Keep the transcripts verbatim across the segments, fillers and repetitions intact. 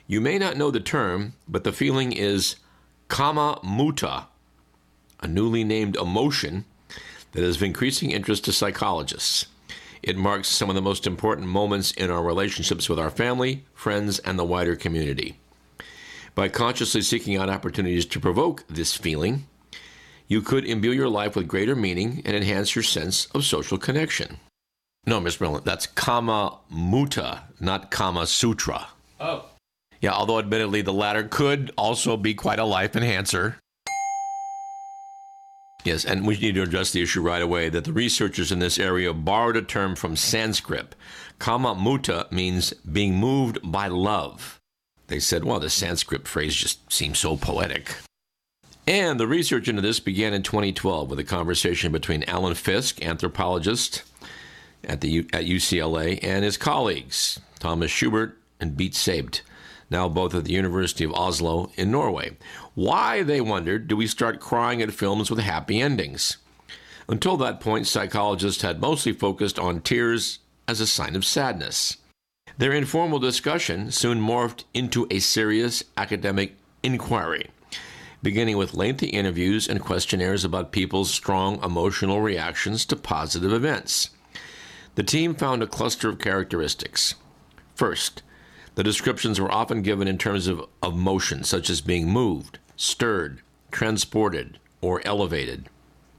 You may not know the term, but the feeling is kama muta, a newly named emotion that is of increasing interest to psychologists. It marks some of the most important moments in our relationships with our family, friends, and the wider community. By consciously seeking out opportunities to provoke this feeling, you could imbue your life with greater meaning and enhance your sense of social connection. No, Miz Merlin, that's Kama Muta, not Kama Sutra. Oh. Yeah, although admittedly the latter could also be quite a life enhancer. Yes, and we need to address the issue right away that the researchers in this area borrowed a term from Sanskrit. Kama Muta means being moved by love. They said, well, the Sanskrit phrase just seems so poetic. And the research into this began in twenty twelve with a conversation between Alan Fisk, anthropologist at the U- at U C L A, and his colleagues, Thomas Schubert and Beat Sabt, now both at the University of Oslo in Norway. Why, they wondered, do we start crying at films with happy endings? Until that point, psychologists had mostly focused on tears as a sign of sadness. Their informal discussion soon morphed into a serious academic inquiry, beginning with lengthy interviews and questionnaires about people's strong emotional reactions to positive events. The team found a cluster of characteristics. First, the descriptions were often given in terms of emotion, such as being moved, stirred, transported, or elevated.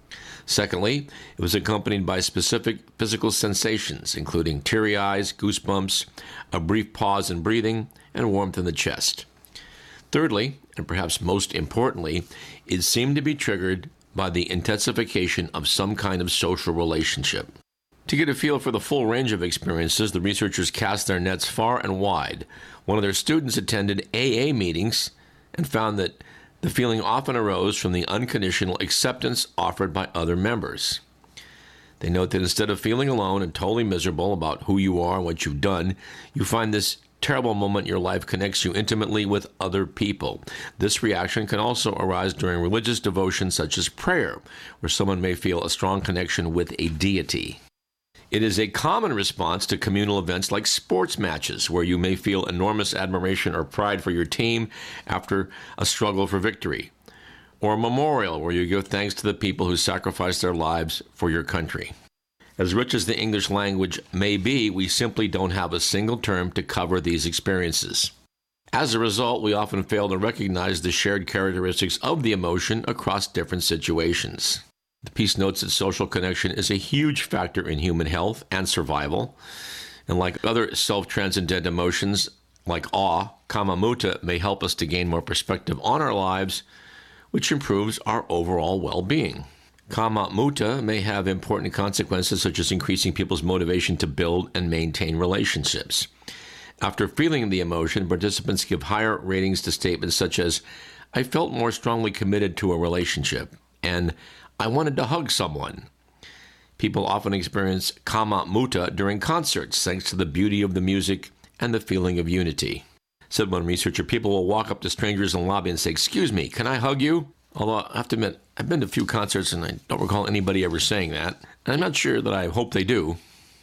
Secondly, it was accompanied by specific physical sensations, including teary eyes, goosebumps, a brief pause in breathing, and warmth in the chest. Thirdly, and perhaps most importantly, it seemed to be triggered by the intensification of some kind of social relationship. To get a feel for the full range of experiences, the researchers cast their nets far and wide. One of their students attended A A meetings and found that the feeling often arose from the unconditional acceptance offered by other members. They note that instead of feeling alone and totally miserable about who you are and what you've done, you find this terrible moment in your life connects you intimately with other people. This reaction can also arise during religious devotion such as prayer, where someone may feel a strong connection with a deity. It is a common response to communal events like sports matches, where you may feel enormous admiration or pride for your team after a struggle for victory, or a memorial where you give thanks to the people who sacrificed their lives for your country. As rich as the English language may be, we simply don't have a single term to cover these experiences. As a result, we often fail to recognize the shared characteristics of the emotion across different situations. The piece notes that social connection is a huge factor in human health and survival, and like other self-transcendent emotions, like awe, Kama Muta may help us to gain more perspective on our lives, which improves our overall well-being. Kama Muta may have important consequences such as increasing people's motivation to build and maintain relationships. After feeling the emotion, participants give higher ratings to statements such as, I felt more strongly committed to a relationship, and I wanted to hug someone. People often experience Kama Muta during concerts, thanks to the beauty of the music and the feeling of unity. Said one researcher, people will walk up to strangers in the lobby and say, excuse me, can I hug you? Although I have to admit, I've been to a few concerts and I don't recall anybody ever saying that. And I'm not sure that I hope they do.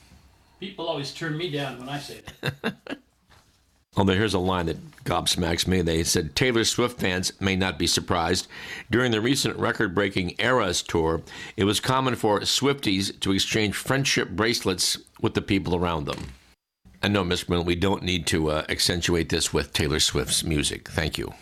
People always turn me down when I say that. Although here's a line that gobsmacks me. They said, Taylor Swift fans may not be surprised. During the recent record-breaking Eras tour, it was common for Swifties to exchange friendship bracelets with the people around them. And no, Mister Merlin, we don't need to uh, accentuate this with Taylor Swift's music. Thank you.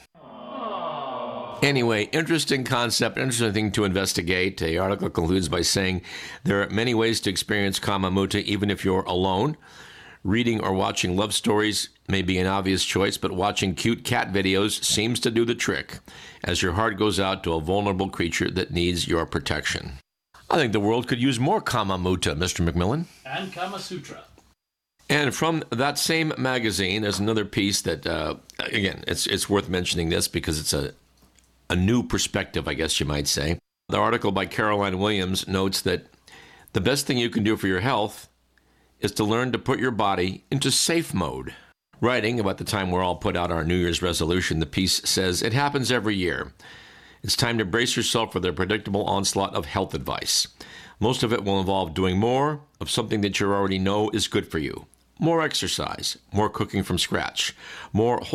Anyway, interesting concept, interesting thing to investigate. The article concludes by saying there are many ways to experience Kama Muta even if you're alone. Reading or watching love stories may be an obvious choice, but watching cute cat videos seems to do the trick, as your heart goes out to a vulnerable creature that needs your protection. I think the world could use more Kama Muta, Mister McMillan. And Kama Sutra. And from that same magazine, there's another piece that, uh, again, it's it's worth mentioning this because it's a, a new perspective, I guess you might say. The article by Caroline Williams notes that the best thing you can do for your health is to learn to put your body into safe mode. Writing about the time we're all put out our New Year's resolution, the piece says, it happens every year. It's time to brace yourself for the predictable onslaught of health advice. Most of it will involve doing more of something that you already know is good for you. More exercise, more cooking from scratch, more